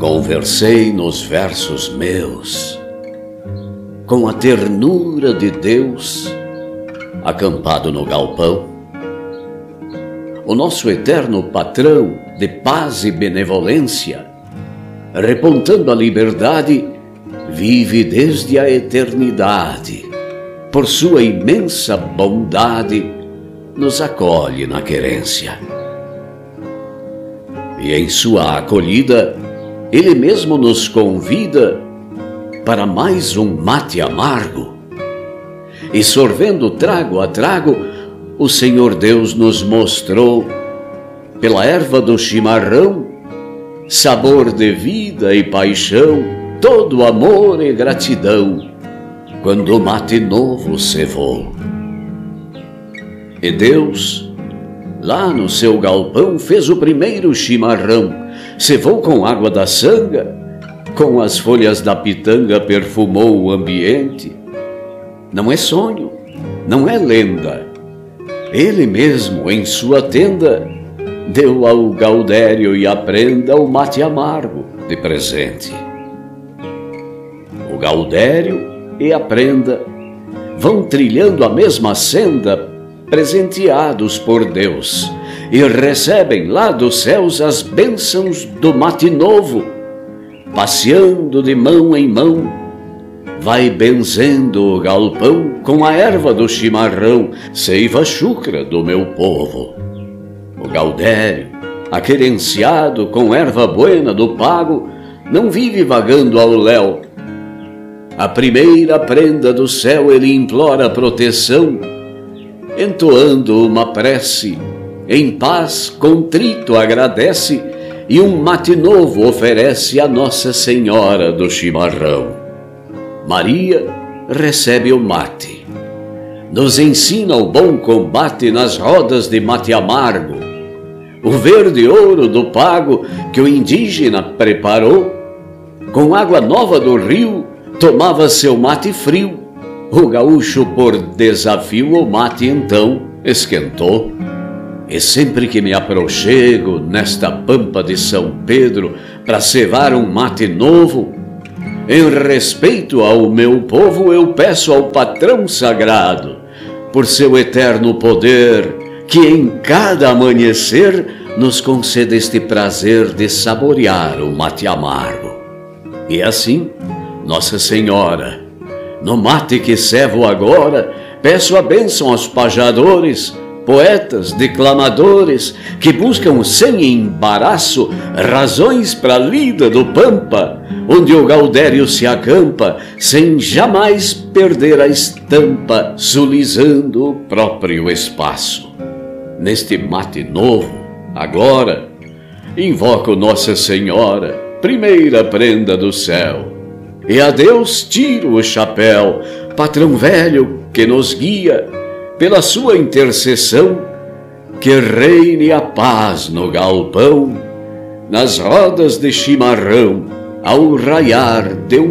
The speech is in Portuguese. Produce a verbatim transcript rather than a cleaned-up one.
Conversei nos versos meus com a ternura de Deus acampado no galpão. O nosso eterno patrão de paz e benevolência, repontando a liberdade, vive desde a eternidade. Por sua imensa bondade, nos acolhe na querência. E em sua acolhida, Ele mesmo nos convida para mais um mate amargo. E sorvendo trago a trago, o Senhor Deus nos mostrou, pela erva do chimarrão, sabor de vida e paixão, todo amor e gratidão, quando o mate novo cevou. E Deus, lá no seu galpão, fez o primeiro chimarrão, cevou com água da sanga, com as folhas da pitanga perfumou o ambiente. Não é sonho, não é lenda, Ele mesmo em sua tenda deu ao Gaudério e à prenda o mate amargo de presente. O Gaudério e a prenda vão trilhando a mesma senda, presenteados por Deus, e recebem lá dos céus as bênçãos do mate novo. Passeando de mão em mão, vai benzendo o galpão com a erva do chimarrão, seiva chucra do meu povo. O Gaudério, aquerenciado com erva buena do pago, não vive vagando ao léu. A primeira prenda do céu ele implora proteção, entoando uma prece, em paz contrito agradece, e um mate novo oferece a Nossa Senhora do Chimarrão. Maria recebe o mate, nos ensina o bom combate nas rodas de mate amargo, o verde ouro do pago que o indígena preparou, com água nova do rio tomava seu mate frio, o gaúcho por desafio o mate então esquentou. E sempre que me aproxego nesta pampa de São Pedro para cevar um mate novo, em respeito ao meu povo eu peço ao patrão sagrado, por seu eterno poder, que em cada amanhecer nos conceda este prazer de saborear o mate amargo. E assim, Nossa Senhora, no mate que cevo agora, peço a bênção aos pajadores, poetas, declamadores, que buscam sem embaraço razões para a lida do Pampa, onde o Gaudério se acampa, sem jamais perder a estampa, sulizando o próprio espaço. Neste mate novo, agora, invoco Nossa Senhora, primeira prenda do céu, e a Deus tiro o chapéu, patrão velho que nos guia, pela sua intercessão, que reine a paz no galpão, nas rodas de chimarrão, ao raiar de um